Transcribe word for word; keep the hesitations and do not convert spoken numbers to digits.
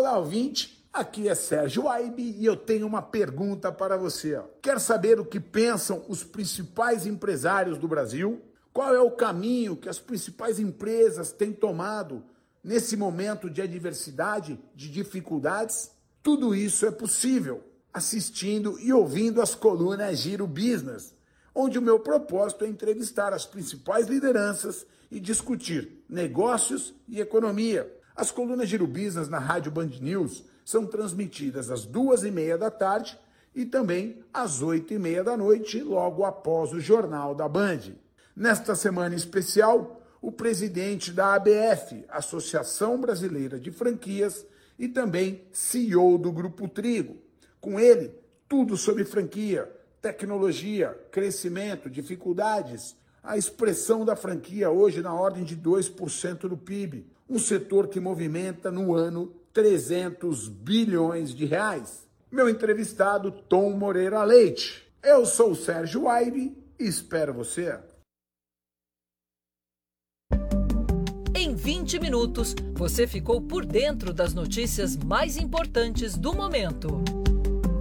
Olá, ouvinte, aqui é Sérgio Aibe e eu tenho uma pergunta para você. Quer saber o que pensam os principais empresários do Brasil? Qual é o caminho que as principais empresas têm tomado nesse momento de adversidade, de dificuldades? Tudo isso é possível assistindo e ouvindo as colunas Giro Business, onde o meu propósito é entrevistar as principais lideranças e discutir negócios e economia. As colunas Giro Business na Rádio Band News são transmitidas às duas e meia da tarde e também às oito e meia da noite, logo após o Jornal da Band. Nesta semana especial, o presidente da A B F, Associação Brasileira de Franquias, e também C E O do Grupo Trigo. Com ele, tudo sobre franquia, tecnologia, crescimento, dificuldades, a expressão da franquia hoje na ordem de dois por cento do P I B, um setor que movimenta no ano trezentos bilhões de reais. Meu entrevistado, Tom Moreira Leite. Eu sou o Sérgio Aibe e espero você. Em vinte minutos, você ficou por dentro das notícias mais importantes do momento.